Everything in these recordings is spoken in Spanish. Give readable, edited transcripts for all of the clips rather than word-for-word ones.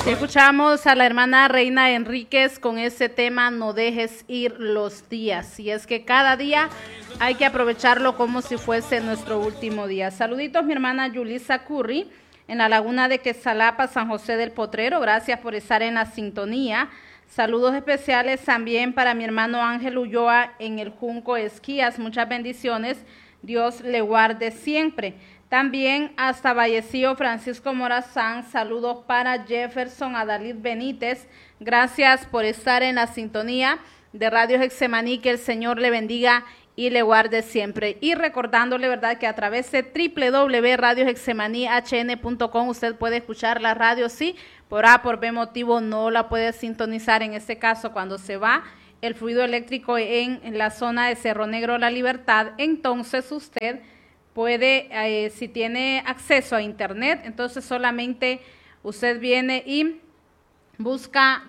Escuchamos a la hermana Reina Enríquez con ese tema, no dejes ir los días. Y es que cada día hay que aprovecharlo como si fuese nuestro último día. Saluditos, mi hermana Yulisa Curry, en la laguna de Quesalapa, San José del Potrero. Gracias por estar en la sintonía. Saludos especiales también para mi hermano Ángel Ulloa en el Junco Esquías. Muchas bendiciones. Dios le guarde siempre. También hasta Vallecillo, Francisco Morazán. Saludos para Jefferson Adalid Benítez. Gracias por estar en la sintonía de Radio Getsemaní. Que el Señor le bendiga y le guarde siempre. Y recordándole, ¿verdad?, que a través de www.radiogetsemaníhn.com usted puede escuchar la radio, sí, por A, por B motivo no la puede sintonizar. En este caso, cuando se va el fluido eléctrico en la zona de Cerro Negro La Libertad, entonces usted puede, si tiene acceso a internet, entonces solamente usted viene y busca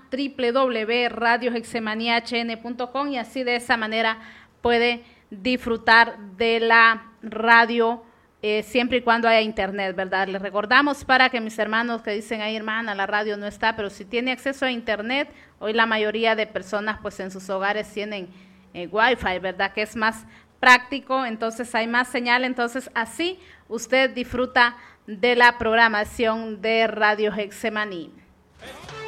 www.radiogetsemaníhn.com y así de esa manera puede disfrutar de la radio siempre y cuando haya internet, ¿verdad? Les recordamos para que mis hermanos que dicen, ay hermana, la radio no está, pero si tiene acceso a internet, hoy la mayoría de personas pues en sus hogares tienen wifi, ¿verdad? Que es más práctico, entonces hay más señal, entonces así usted disfruta de la programación de Radio Getsemaní.